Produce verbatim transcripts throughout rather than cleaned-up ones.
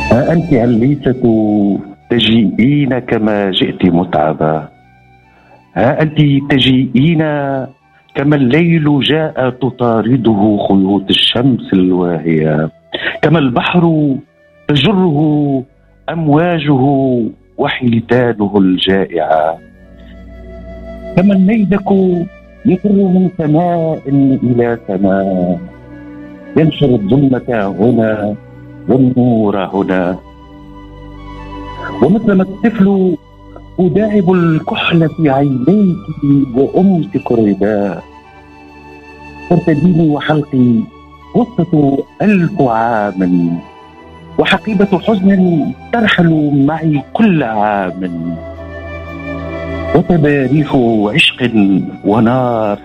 ها أنت عليسة تجيئين كما جئت متعبة، ها أنت تجيئين كما الليل جاء تطارده خيوط الشمس الواهية، كما البحر تجره أمواجه وحيتانه الجائعة، كما الميدك يفر من سماء إلى سماء، ينشر الظلمة هنا والنور هنا. ومثلما الطفل أداعب الكحل في عينيك وأمسك الرداء، ترتديني وحلقي قصة ألف عام، وحقيبة حزن ترحل معي كل عام، وتباريح عشق ونار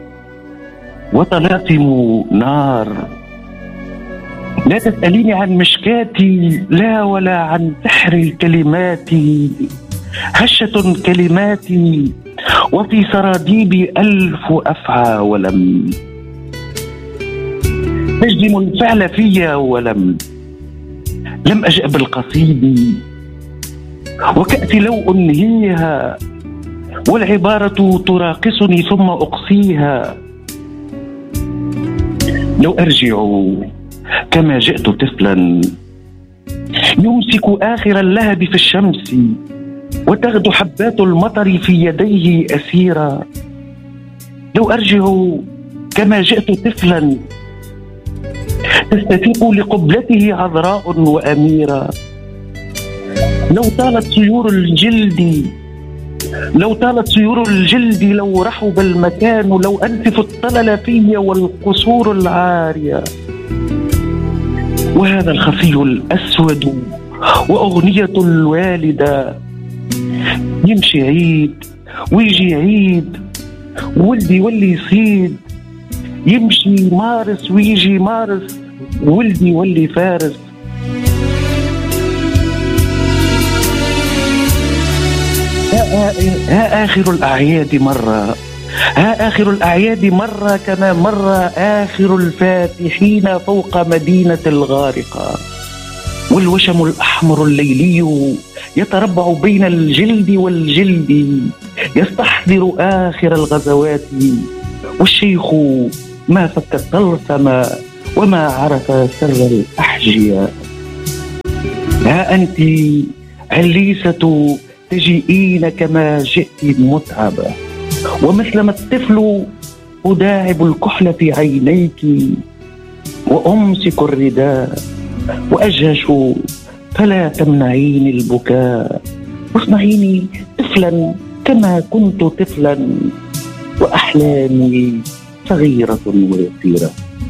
وطلاسم نار. لا تسأليني عن مشكاتي، لا ولا عن سحر الكلمات، هشة كلماتي وفي سراديبي ألف أفعى ولم تجزم الفعل في ولم لم أجأ بالقصيد، وكأتي لو أنهيها والعبارة تراقصني ثم أقصيها. لو أرجع كما جئت طفلا يمسك آخر اللهب في الشمس، وتغدو حبات المطر في يديه أسيرا. لو أرجع كما جئت طفلا تستفيق لقبلته عذراء وأميرة. لو طالت سيور الجلد لو طالت سيور الجلد لو رحب المكان، لو أنتف الطلل في والقصور العارية. وهذا الخفي الأسود وأغنية الوالدة، يمشي عيد ويجي عيد، ولدي ولي يصيد، يمشي مارس ويجي مارس، ولدي ولي فارس. ها آخر الأعياد مرة، ها آخر الأعياد مرة كما مر آخر الفاتحين فوق مدينة الغارقة. والوشم الأحمر الليلي يتربع بين الجلد والجلد، يستحضر آخر الغزوات. والشيخ ما فك الطلسم وما عرف سر الأحجية. ها أنت عليسة تجيئين كما جئت متعبة، ومثلما الطفل أداعب الكحل في عينيك وأمسك الرداء، وأجهش فلا تمنعيني البكاء، واصنعيني طفلا كما كنت طفلا، وأحلامي صغيرة ويسيرة.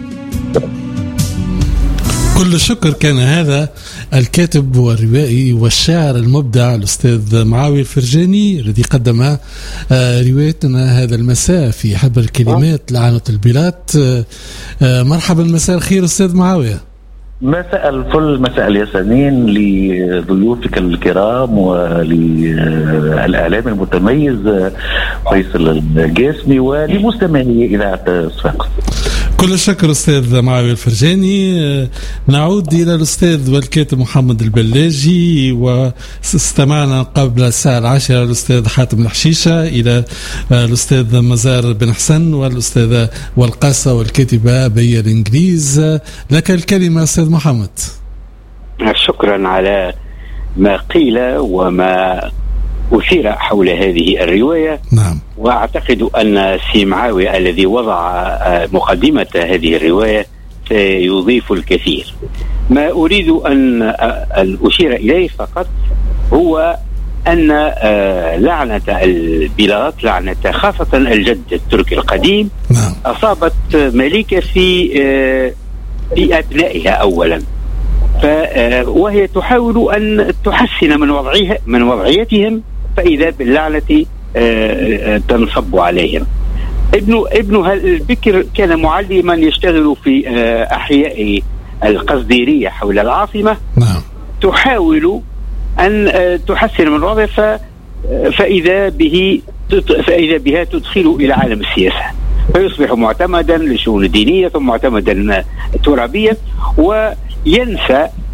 كل الشكر. كان هذا الكاتب والروائي والشاعر المبدع الأستاذ معاوية الفرجاني الذي قدم روايتنا هذا المساء في حبر الكلمات لعنة البلاد. مرحبا، مساء الخير أستاذ معاوية. مساء الفل، مساء الياسمين لضيوفك الكرام وللإعلام المتميز فيصل الجاسمي ولمستمعي إذاعة صفاقس. كل الشكر أستاذ معاوية الفرجاني. نعود إلى الأستاذ والكاتب محمد البلاجي، واستمعنا قبل الساعة العاشرة الأستاذ حاتم الحشيشة، إلى الأستاذ مزار بن حسن والأستاذة والقاسة والكاتبة بيا الإنجليز. لك الكلمة أستاذ محمد. شكرا على ما قيل وما أثير حول هذه الرواية. نعم. وأعتقد أن سي معاوية الذي وضع مقدمة هذه الرواية سيضيف الكثير. ما أريد أن أشير إليه فقط هو أن لعنة البلاط، لعنة خاصة الجد التركي القديم، نعم، أصابت ملكة في في أبنائها أولا، وهي تحاول أن تحسن من وضعها من وضعيتهم، فإذا باللعنة تنصب عليهم. ابن ابنها البكر كان معلما يشتغل في أحياء القصديرية حول العاصمة. نعم. تحاول أن تحسن من وضعها، فإذا به فإذا بها تدخل إلى عالم السياسة، فيصبح معتمدا للشؤون الدينية ثم معتمدا ترابيا، وينسى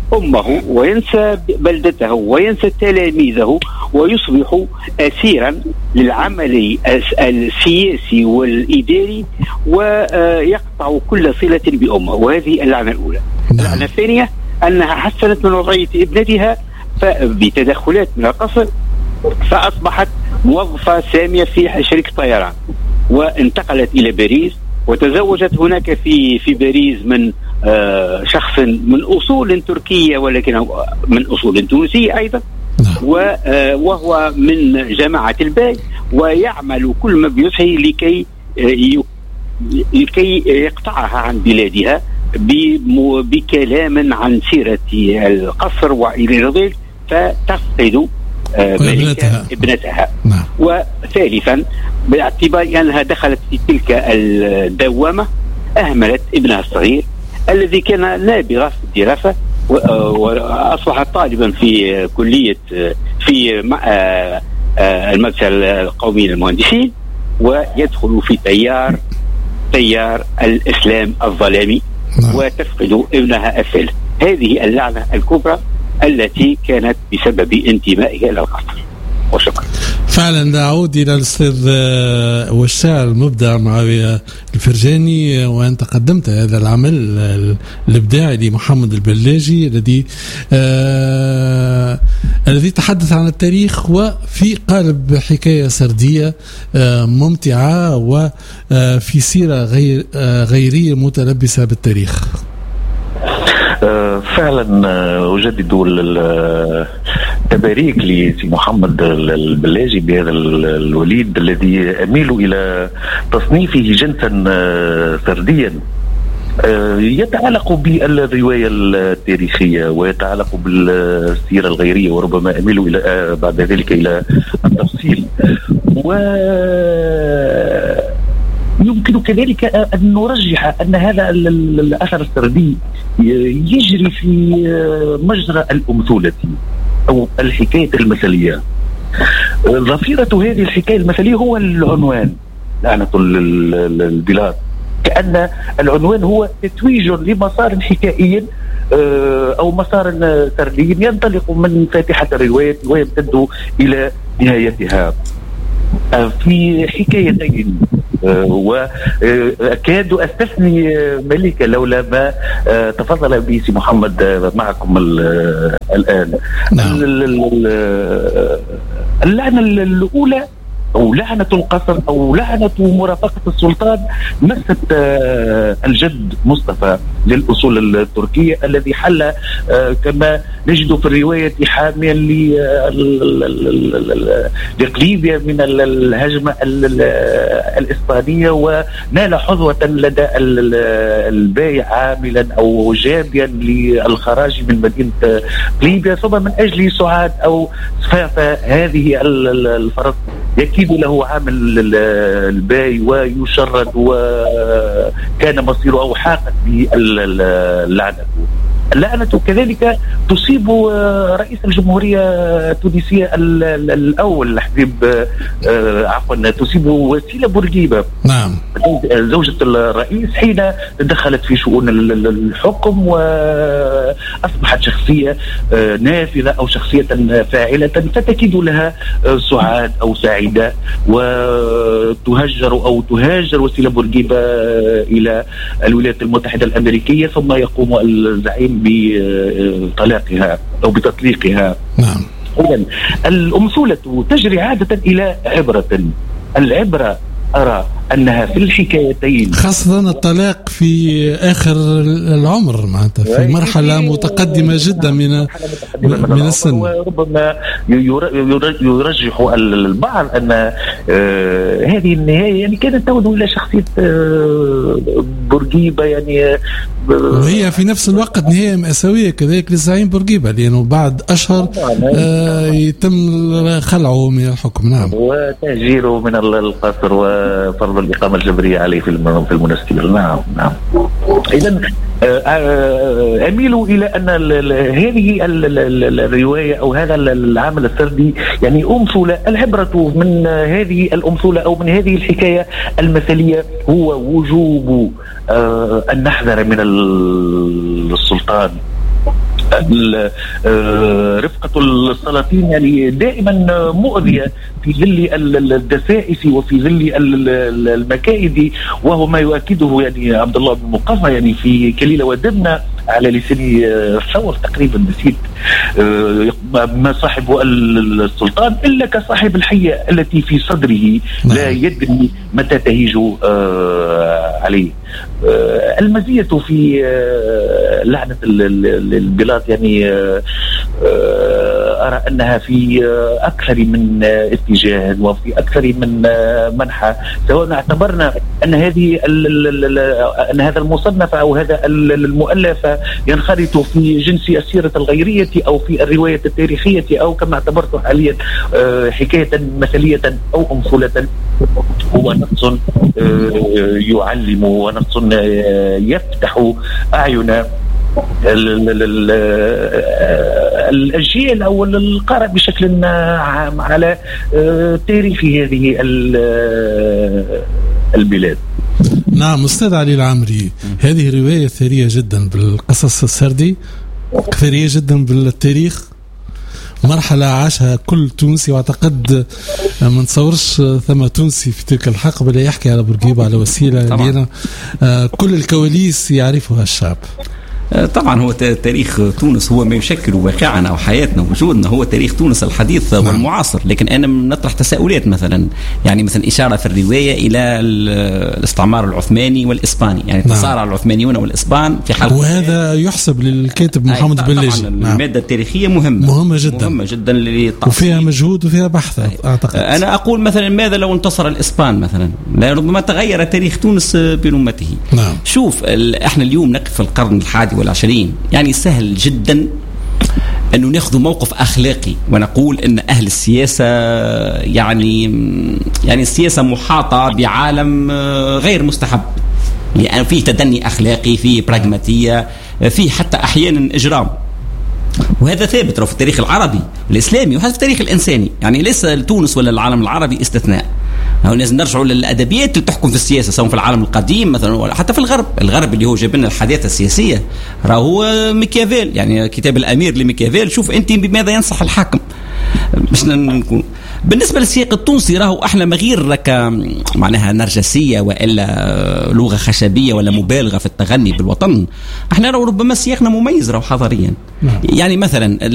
أمه وينسى بلدته وينسى تلاميذه ويصبح أسيرا للعمل السياسي والإداري ويقطع كل صلة بأمه. وهذه اللعنة الأولى. اللعنة الثانية أنها حسنت من وضعية ابنتها بتدخلات من القصر، فأصبحت موظفة سامية في شركة طيران، وانتقلت إلى باريس وتزوجت هناك في في باريس من آه شخص من أصول تركية ولكن من أصول تونسية أيضا، وهو من جماعة الباي، ويعمل كل ما بيسعه لكي لكي يقطعها عن بلادها بكلام عن سيرة القصر وإلى ذلك، فتفقد ابنتها, ابنتها. نعم. وثالثا باعتبار أنها دخلت في تلك الدوامة أهملت ابنها الصغير الذي كان نابغة في الدراسة، وأصبح طالبا في كلية في المدرسة القومية للمهندسين، ويدخل في تيار تيار الإسلام الظلامي. نعم. وتفقد ابنها الثالث. هذه اللعنة الكبرى التي كانت بسبب انتمائها إلى القصر. وشكرا. فعلا نعود إلى الأستاذ والشاعر المبدع معاوية الفرجاني، وأنت قدمت هذا العمل الإبداعي لمحمد البلاجي الذي آه الذي تحدث عن التاريخ وفي قالب حكاية سردية آه ممتعة وفي سيرة غير آه غيرية متلبسة بالتاريخ. فعلا أجدد التباريك لسي محمد البلاجي بهذا الوليد الذي أميل إلى تصنيفه جنسا سرديا يتعلق بالرواية التاريخية ويتعلق بالسيرة الغيرية، وربما أميل إلى بعد ذلك إلى التفصيل. و يمكن كذلك أن نرجح أن هذا الأثر السردي يجري في مجرى الأمثولة أو الحكاية المثلية. ظفيرة هذه الحكاية المثلية هو العنوان، لعنة البلاد، كأن العنوان هو تتويج لمسار حكائي أو مسار سردي ينطلق من فاتحة الرواية ويمتد إلى نهايتها في حكايتين. وأكاد أستثني ملكة لولا ما تفضل به سي محمد معكم الآن. نعم. اللعنة الأولى أو لعنة القصر أو لعنة مرافقة السلطان مست الجد مصطفى للأصول التركية الذي حل كما نجد في الرواية حاميا لقليبيا من الهجمة الإسبانية، ونال حظوة لدى الباي عاملا أو جابيا للخراج من مدينة قليبيا، ثم من أجل سعاد أو صفافة هذه الفرس يكيد له عامل الباي ويشرد، وكان مصيره أو حاقت باللعنة. اللعنة كذلك تصيب رئيس الجمهورية التونسية الأول حبيب عفوا تصيب وسيلة بورقيبة. نعم. زوجة الرئيس حين دخلت في شؤون الحكم وأصبحت شخصية نافذة أو شخصية فاعلة، فتكيد لها سعاد أو سعيدة وتهجر أو تهاجر وسيلة بورقيبة إلى الولايات المتحدة الأمريكية، ثم يقوم الزعيم بطلاقها أو بتطليقها. نعم. إذن الأمثولة تجري عادة إلى عبرة. العبرة أرى أنها في الحكايتين، خاصة الطلاق في آخر العمر معناتها في مرحلة متقدمة جدا من من السن، وربما يرجح البعض أن هذه النهاية يعني كانت تعود إلى شخصية بورقيبة، يعني وهي في نفس الوقت نهاية مأساوية كذلك للزعيم بورقيبة، لأنه بعد أشهر يتم خلعه من الحكم. نعم. وتهجيره من القصر وفرض الإقامة الجبرية عليه في في المنستير. نعم نعم. إذن أميل إلى أن هذه الرواية أو هذا العمل السردي يعني أمثلة. العبرة من هذه الأمثلة أو من هذه الحكاية المثلية هو وجوب أن نحذر من السلطان رفقة السلاطين يعني دائما مؤذية في ظل الدسائس وفي ظل المكائد، وهو ما يؤكده يعني عبد الله بن مقفى يعني في كليلة ودبنة على لسان الثور تقريبا، نسيت ما صاحب السلطان إلا كصاحب الحية التي في صدره لا يدري متى تهيج عليه. المزية في لعنة البلاط يعني أرى أنها في أكثر من اتجاه وفي أكثر من منحى، سواء اعتبرنا أن هذه أن هذا المصنف أو هذا المؤلف ينخرط في جنس السيرة الغيرية أو في الرواية التاريخية أو كما اعتبرته حاليا حكاية مثلية أو أمثلة. هو نص يعلم ونص يفتح أعين الأجيال أو القارئ بشكل عام على تاريخ هذه البلاد. نعم أستاذ علي العمري، هذه رواية ثرية جدا بالقصص السردي، ثرية جدا بالتاريخ، مرحلة عاشها كل تونسي، واعتقد ما نتصورش ثم تونسي في تلك الحقبة لا يحكي على بورقيبة على وسيلة لأن كل الكواليس يعرفها الشعب. طبعا هو تاريخ تونس هو ما يشكل واقعنا أو حياتنا ووجودنا، هو تاريخ تونس الحديث نعم. والمعاصر. لكن أنا نطرح تساؤلات مثلا، يعني مثلا إشارة في الرواية إلى الاستعمار العثماني والإسباني، يعني نعم. تصارع العثمانيون والإسبان في حال، وهذا يحسب للكاتب محمد البليجي. نعم. المادة التاريخية مهمة مهمة جدا مهمة جدا وفيها مجهود وفيها بحث. أعتقد أنا أقول مثلا ماذا لو انتصر الإسبان مثلا، ربما تغير تاريخ تونس برمته. نعم. شوف احنا اليوم نقف في القرن الحادي والعشرين، يعني سهل جدا أنه نأخذ موقف أخلاقي ونقول أن أهل السياسة يعني يعني السياسة محاطة بعالم غير مستحب، يعني فيه تدني أخلاقي، فيه براغماتية، فيه حتى أحيانا إجرام، وهذا ثابت في التاريخ العربي الإسلامي وحتى في التاريخ الإنساني. يعني ليس تونس ولا العالم العربي استثناء. لازم نرجعوا للأدبيات اللي تحكم في السياسة، سواء في العالم القديم مثلا ولا حتى في الغرب. الغرب اللي هو جاب لنا الحداثة السياسية راهو ميكافيل، يعني كتاب الأمير لميكافيل. شوف أنت بماذا ينصح الحاكم. مش نكون بالنسبة للسياق التونسي راهو احنا مغير لك معناها نرجسية وإلا لغة خشبية ولا مبالغة في التغني بالوطن. احنا ربما سياقنا مميز راهو حضاريا. يعني مثلا